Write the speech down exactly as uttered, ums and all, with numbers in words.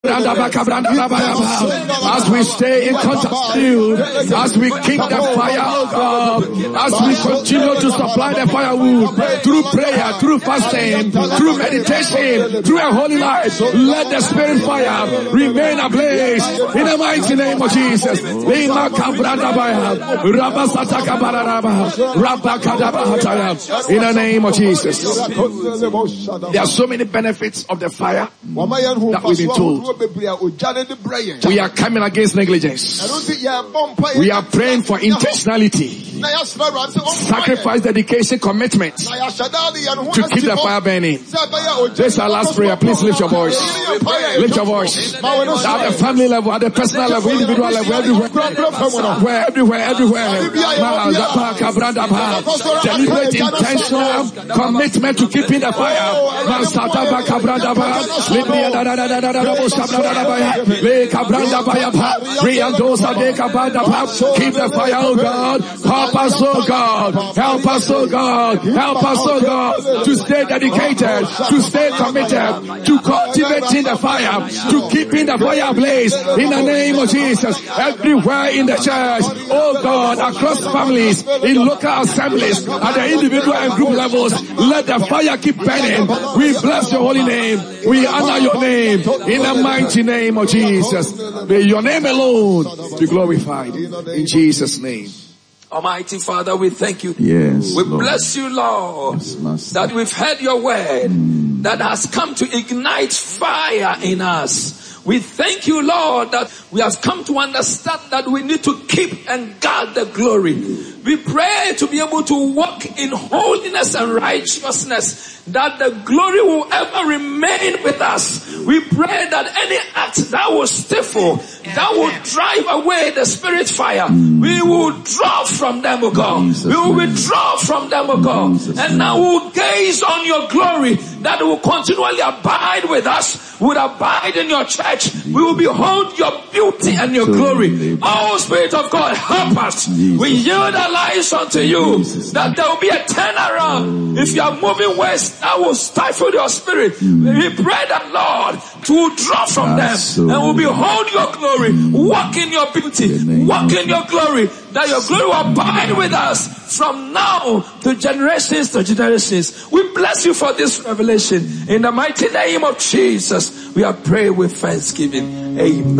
As we stay in contact with you, as we keep the fire up, as we continue to supply the firewood through prayer, through fasting, through meditation, through a holy life, let the spirit fire remain ablaze in the mighty name of Jesus. In the name of Jesus. There are so many benefits of the fire that we've been told. We are coming against negligence. We are praying for intentionality, sacrifice, dedication, commitment to keep the fire burning. This is our last prayer. Please lift your voice. Lift your voice. At the family level, at the personal level, individual level, everywhere, everywhere, everywhere, everywhere. Deliberate, intentional commitment to keeping the fire. Keep the fire, oh God. Help us, oh God. Help us, oh God. Help us, oh God, to stay dedicated, to stay committed, to cultivating the fire, to keeping the fire ablaze in the name of Jesus. Everywhere in the church, oh God, across families, in local assemblies, at the individual and group levels, let the fire keep burning. We bless your holy name. We honor your name in the mighty name of Jesus. May your name alone be glorified in Jesus' name. Almighty Father, we thank you. Yes, we Lord. Bless you, Lord, yes, that we've heard your word mm. that has come to ignite fire in us. We thank you, Lord, that we have come to understand that we need to keep and guard the glory. We pray to be able to walk in holiness and righteousness, that the glory will ever remain with us. We pray that any act that will stifle, that will drive away the spirit fire, we will draw from them, O God. We will withdraw from them, O God. And now we will gaze on your glory that will continually abide with us, will abide in your church. We will behold your beauty and your glory. Oh, Spirit of God, help us. We yield our lives unto you, that there will be a turnaround. If you are moving west, that will stifle your spirit. We pray that, Lord, to draw from them and will behold your glory, walk in your beauty, walk in your glory, that your glory will abide with us from now to generations to generations. We bless you for this revelation. In the mighty name of Jesus, we are praying with thanksgiving. Amen.